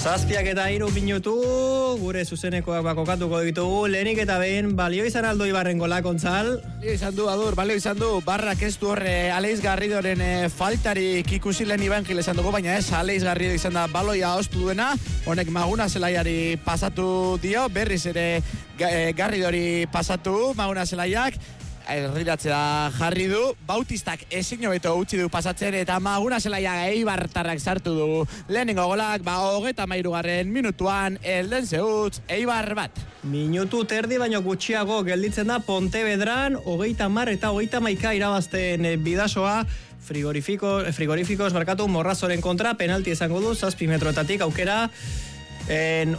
7:03 minutu, gure zuzenekoak bakokatuko ditugu, lehenik eta behin, balio izan aldo Ibarren gola, Gontzal? Balio izan du, Adur, balio izan du, Barrak ez du horre Aleiz Garridoren faltarik ikusi lehen Iban Gil esan dugu, baina ez, Aleiz Garrido izan da baloia ostu duena, honek Maguna Zelaiari pasatu dio, berriz ere Garridori pasatu, Maguna Zelaiak, erriratzea jarri du, Bautistak ezin hobeto utzi du pasatzen eta Maguna Zelaia Eibartarrak sartu du lehenengo golak, 33. minutuan elden zeutz Eibar bat. Minutu terdi baino gutxiago gelditzen da Pontevedran 30 eta 31 irabazten Bidasoa frigorifikos barkatu Morrazoren kontra, penalti izango du 7 metroetatik aukera. En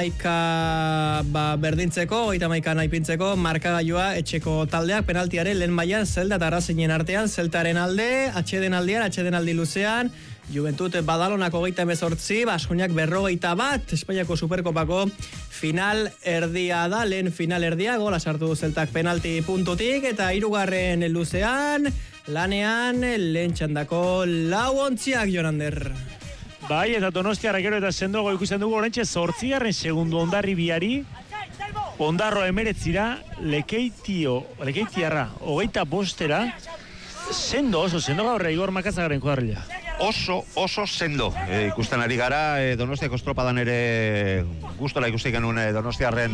31 berdintzeko, 31 naipintzeko markagailua etxeko taldeak penaltiaren lehen mailan Zelta eta Racingen artean, Zeltaren alde, atxedenaldi luzean, Juventud Badalonak 38, Baskoniak 41, Espainiako Superkopako final erdia da, lehen final erdia, gola sartu Zeltak penalti puntutik, eta hirugarren luzean, lanean, lehen txandako lauontziak, Jonander. Bai, eta Donostiarra gero eta sendogo ikusten dugu orentxe 8. segundo Hondarribiari, Ondarro 19, Lekeitiarra 25, oso sendo gaur Igor Makazagaren kuadrilla. Oso sendo. Ikusten ari gara, Donostiako estropadan ere gustora ikusi genuen Donostiarren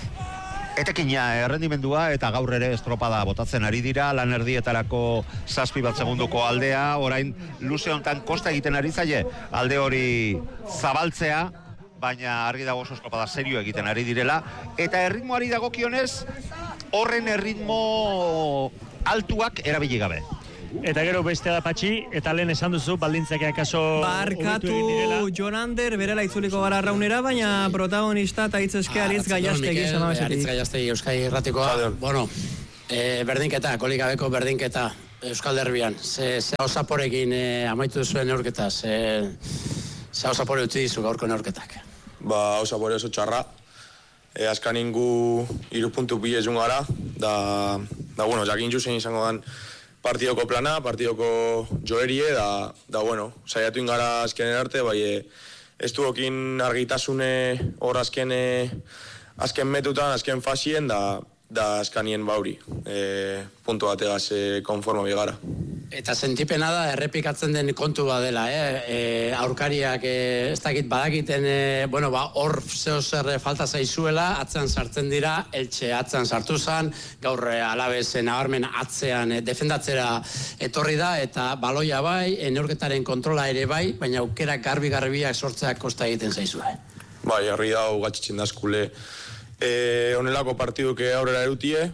etekina errendimendua eta gaur ere estropada botatzen ari dira, lan erdietarako 7 segunduko aldea, orain luze hontan kosta egiten ari zaie alde hori zabaltzea, baina argi dago oso estropada serio egiten ari direla, eta erritmoari dagokionez, horren erritmo altuak erabili gabe. Eta gero bestea da Patxi, eta lehen esan duzu, baldintzak akaso barkatu Jonander, berela itzuliko gara raunera, baina protagonista eta hitzeske Aritz Gaiastegi izan abesetik. Aritz Gaiastegi Euskal Irratikoa, bueno, berdinketa, kolikabeko berdinketa Euskal Derbian, ze osaporekin amaitu zuen neurketa, ze osapore utzi dizu gaurko neurketak. Osapore oso txarra, azkan ingu 3 puntu bilezun gara, da bueno, jakin juzen izango dan partidoko plana, partidoko joerie, da bueno, saiatu ingara azkenen arte, bai ez duokin argitasune hor azken metutan, azken fasien, da azkanien bauri, puntu bategaz konforma bigara. Eta sentipena da errepikatzen den kontu badela, aurkariak ez dakit badakiten, hor zeo zer falta zaizuela, atzean sartzen dira, Eltxe atzean sartu zen, gaur Alaves nabarmen atzean defendatzera etorri da, eta baloia bai, neurketaren kontrola ere bai, baina aukera garbi-garbiak sortzeak kosta egiten zaizue. Bai, herri da, gatxitzen dazkule, onelako partiduke aurrera erutie,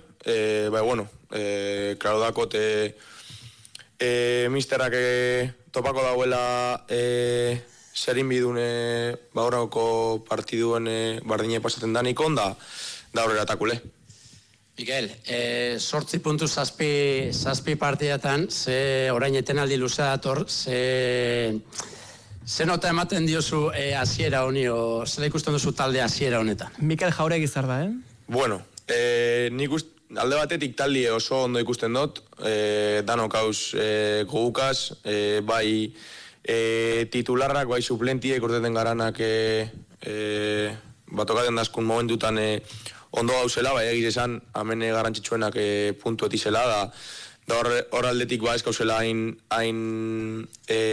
klaro dakot, misterak topako dauela zerin bidune horreko partiduen bardine pasaten danikon, da aurrera takule. Mikel, 8 puntu 7 partidatan, ze orain etenaldi luzea dator, ze nota ematen diozu hasiera honi, o zela ikusten duzu talde hasiera honetan? Mikel Jauregi zer da, Bueno, nik alde batetik taldi oso ondo ikusten dut, danok hauz gogukaz, bai titularrak, bai suplentiek urteten garanak batokaten dazkun momentutan ondo gauzela, bai egiz esan, hemen garrantzitsuenak puntu etizela, da hor aldetik ez gauzela hain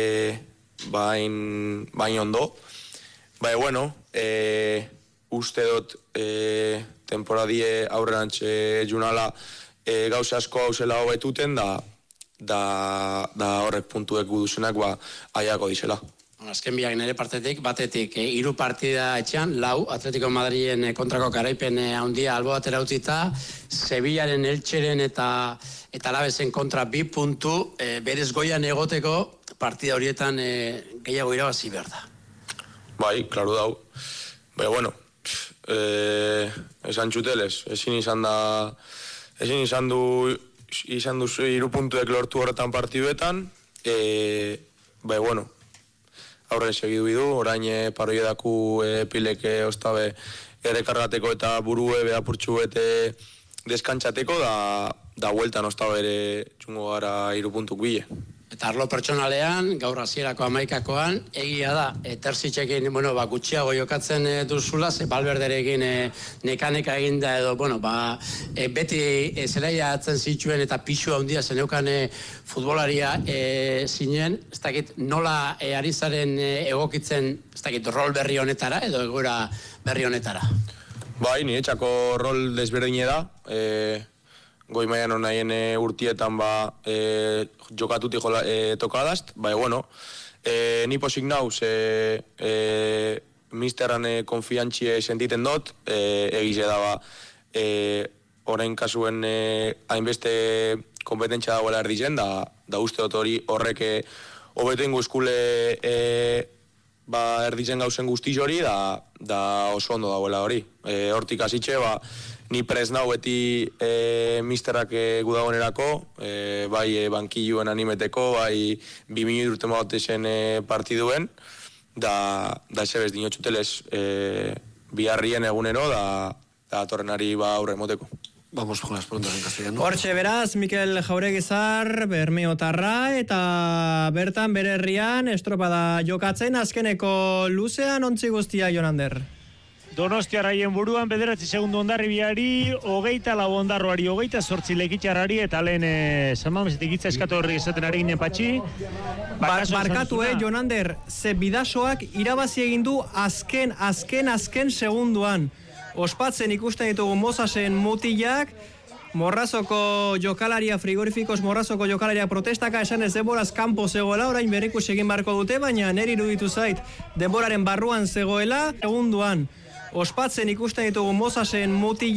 ondo. Bai, bueno, uste dut temporadie aurrerantxe junala gauze asko gauzela hobetuten, da horrek puntuek guduzenak aiako dizela. Azken biak nire partetik, batetik 3 partida etxean, 4 Atletico Madriden kontrako garaipen handia albo batera utzita, Sevillaren, Eltxeren eta Alavesen kontra 2 puntu, berez goian egoteko partida horietan gehiago irabazi behar da. Bai, klaro dau. Bai, bueno, esan txuteles, ezin izan du 3 puntuek lortu horretan partiduetan, bai, bueno, aurren segidu bidu, orain paroiedaku pileke ostabe errekargateko eta burue behapurtxu bete deskantxateko, da hueltan ostabe ere txungo gara 3 puntuk bile. Eta arlo pertsonalean, gaur hasierako 11koan, egia da, Terzitxekin, gutxiago jokatzen duzula, ze Valverderekin neka egin da edo, beti zelaia atzen zituen eta pixua handia zeneukan futbolaria zinen, ez dakit nola ari zaren egokitzen, ez dakit rol berri honetara edo egoera berri honetara? Bai, niretzako rol desberdine da, goi mailan honaien urtietan jokatuti tokadast, ni posik nauz, misterran konfiantzie sentiten dut, egize da orain kasuen hainbeste kompetentzia dagoela erdizen, da uste dut horrek hobetengo eskule erdizen gauzen guztiz hori, da oso ondo dagoela hori. Hortik hasitxe, ni prez nau beti misterrak gudagonerako, bai bankiluen animeteko, bai 2 minutu urte magotezen partiduen, da esebez dinotxutelez biharrien egunero, da torrenari aurre moteko. Vamos con las preguntas en castellano. Hortxe beraz, Mikel Jauregizar, Bermeotarra, eta bertan bere herrian estropada jokatzen, azkeneko luzean ontzi guztia, Jonander. Donostiarraien buruan, 9 segundo Hondarribiari, 24 Ondarroari, 28 Lekitxarrari, eta lehen Samamesetik hitza eskatu horrek esaten ari ginen patxi. Barkatu, Jonander, ze Bidasoak irabazi egin du azken segunduan. Ospatzen ikusten ditugu Mosasen mutilak, Morrazoko jokalaria, frigorifikos Morrazoko jokalaria protestaka esan ez denboraz kanpo zegoela, orain berrikus egin barko dute, baina neri iruditu zait denboraren barruan zegoela, segunduan. Ospatzen ikusten ditugu Mosasen mutilak,